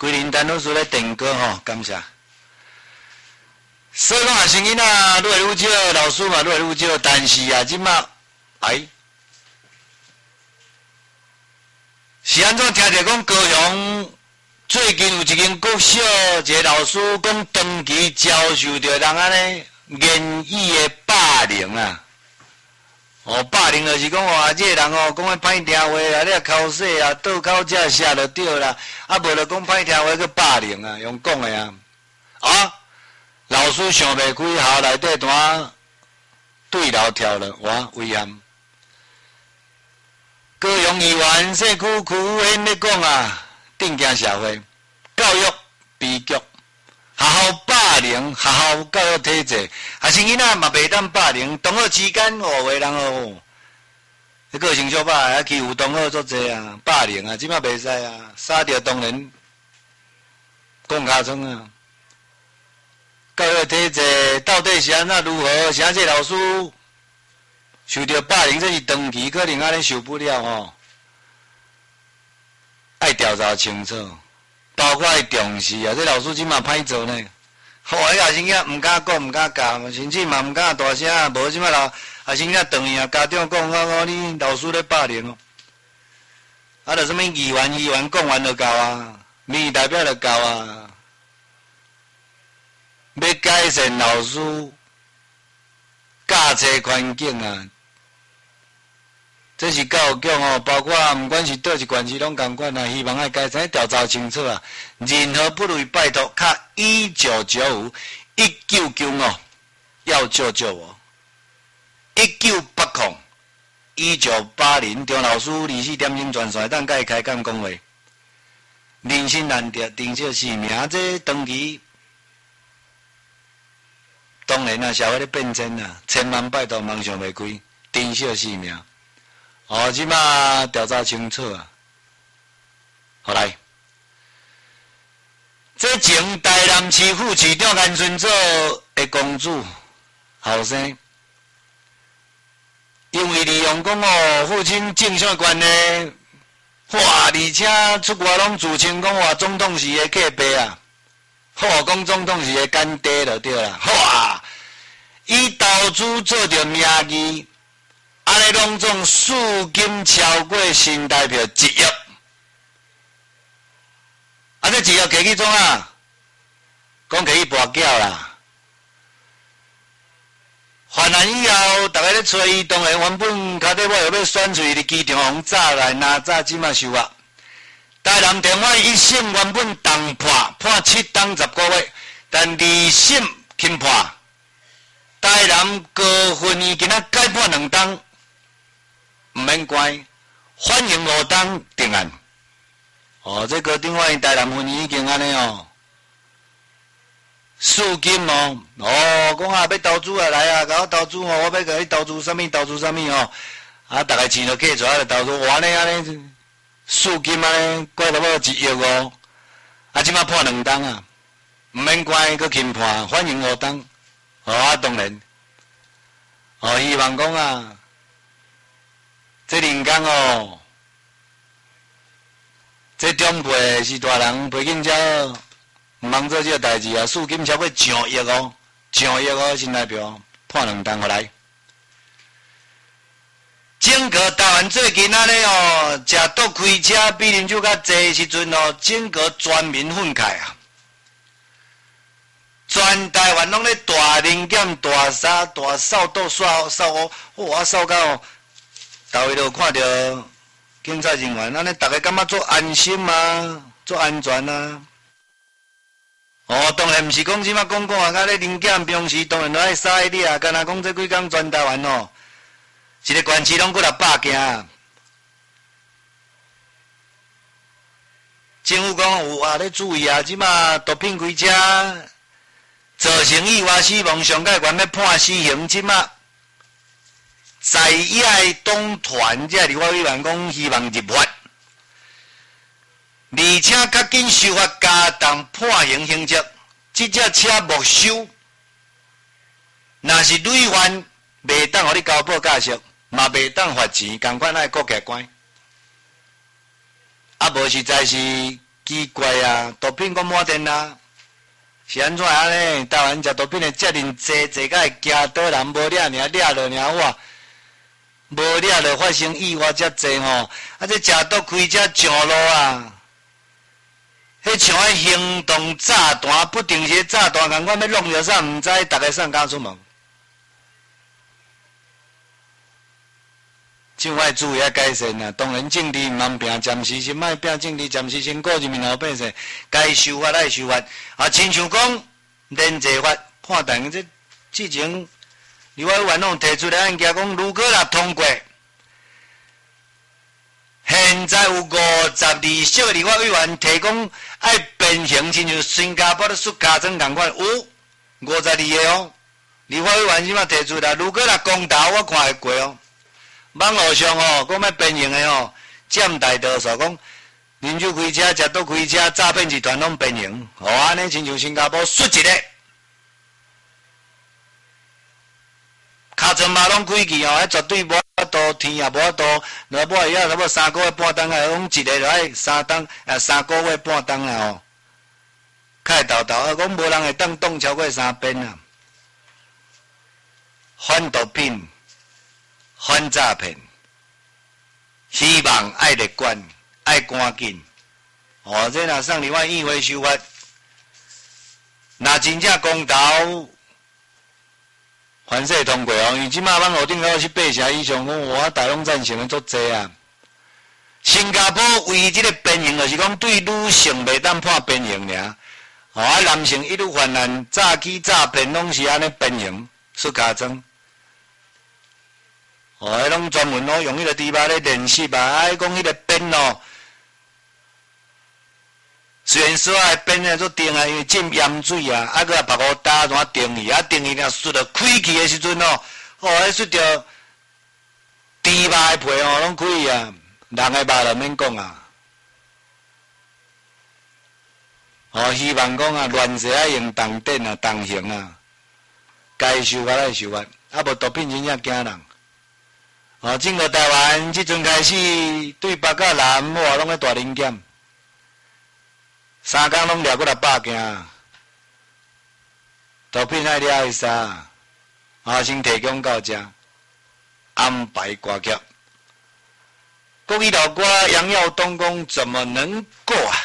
桂林丹老师咧点歌吼，感谢。所以讲啊，生囡仔愈来愈少，老师嘛愈来愈少，但是啊，即马是安怎听着讲高雄最近有一间国小一个老师讲长期遭受着人安尼言语的霸凌啊！霸凌就是讲这个人讲个歹听话啦，你口水啊，倒口食写就对啦，无就讲歹听话去霸凌啊，用讲的啊！老师想袂开，校内底单对楼跳了，哇，危险！高雄议员社区区委员咧讲啊，定惊社会教育悲剧，学校霸凌，学校教育体制，学生囡仔嘛袂当霸凌，同学之间有的人迄个性小歹，欺负同学足济啊，霸凌啊，即摆袂使啊，杀掉当然讲尻川啊。教育体制到底是安怎如何？啥这老师受到霸凌，这是长期可能安尼受不了爱调查清楚，包括爱重视啊。这老师即嘛歹做呢，学生囝毋敢讲，毋敢教，甚至嘛毋敢大声，无即摆学生囝等伊啊，家长讲你老师咧霸凌就什么议员讲完就够啊，民意代表就够啊。要改善老师教册环境啊，这是教育局包括不管是倒一县市拢共款啊，希望爱改善调查清楚啊。任何不如拜托，卡19951995要救救我，19801980张老师24点钟专线，当甲伊开讲讲话，人生难得，珍惜生命，这长期。当然啊，社会咧变迁啊，千万拜托梦想袂开，珍惜生命。即马调查清楚啊。好来，这前台南市副市长安顺做的公主后生，因为利用讲父亲政商关系，而且出外拢自称讲总统是的客爸啊。讲总统是个干爹就对啦，以投资做着名义，安尼拢总市金超过新台币1亿，这1亿摕去怎啊？讲摕去博缴啦。犯案以后，大家咧找伊，当然原本脚底尾要选出伊伫机场互炸来，哪炸即马收啊？台南电话一审原本重判7当10个月，但2审轻判。台南高分院今仔改判2当，毋免关，反刑5当定案。这高等法院台南分院已经安尼诉金讲要投资啊来啊，甲我投资我要甲你投资啥物大概钱都寄出来就投资，安尼。诉金怪到要1亿即马判2当啊，毋免关，佮轻判，反刑5当。当然，希望讲这人间这长辈是大人，陪紧遮毋通做这个代志啊！诉金超过上亿上亿新台币判2当，来。整个台湾最近安尼食毒开车比啉酒较济时阵整个全民愤慨啊！全台湾拢咧大零检、大杀、大扫毒、扫扫到，大家都看到警察人员安尼，大家感觉做安心啊，做安全啊。当然毋是讲即马讲啊，咧零检平时当然都爱杀你啊，干那讲这几工全台湾一个县市拢过600件，政府讲有咧注意啊，即马毒品开车造成意外死亡，上界原要判死刑，即马在野的党团这立法委员讲希望入法，而且较紧修法加重判刑刑责，即只车没收，若是累犯，袂当互你交保驾驶。嘛袂当罚钱，共款爱国家关。无实在是奇怪啊，毒品讲满天啊，是安怎啊呢？台湾食毒品的遮尔济，济甲会惊倒人无掠尔，掠落尔哇，无掠落发生意外遮济吼，啊这食毒开车上路啊，迄像迄行动炸弹，不定时炸弹共款要弄着啥毋知，逐个上家出门。政府要注意啊改善啊，当然政治毋通拼，暂时先莫拼政治，暂时先顾人民老百姓，该修法爱修法。啊，亲像讲连坐法判定这之前立法委员拢提出来案件，讲如果若通过，现在有52席立法委员提供爱变形，亲像新加坡的苏家庄共款，有52个哦。立法委员即马提出来，如果若公投，我看会过哦。网络上哦，讲要变形的哦，占大多数。讲啉酒开车、食毒开车、诈骗集团拢变形，哦，安尼亲像新加坡输一个，尻川马拢开去哦，迄绝对无法度，天也无法度，若尾也差不多3个月半当啊，讲一个就爱3个月半当啊哦，开豆豆啊，讲无人会当动超过3遍啊，反毒品。反诈骗，希望爱立管，爱赶紧。哦，这若送立法议会修法，若真正公投反正通过哦，因为即马网络顶头是8成以上，讲我大拢赞成的足济啊。新加坡唯一这个变形，就是讲对女性袂当判变形尔，哦，啊男性一律犯案、诈欺、诈骗拢是安尼变形，出家庄。哦，迄拢专门用迄个猪肉咧练习啊！啊，讲迄个鞭哦，虽然说啊鞭啊做定啊，因为浸盐水啊，啊个别个打怎定去，啊定去若输着开去的时阵哦，哦，迄输着猪肉的皮哦，拢开去啊，人的肉就免讲啊。哦，希望讲啊，乱世啊用动电啊、动刑啊，该修法来修法，啊无毒品真正惊人。哦，整个台湾即阵开始对北甲南哇拢咧大零检，3工拢掠过600件，毒品爱掠去啥？先提供到遮，安排歌曲。国语老歌杨耀东讲怎么能够啊？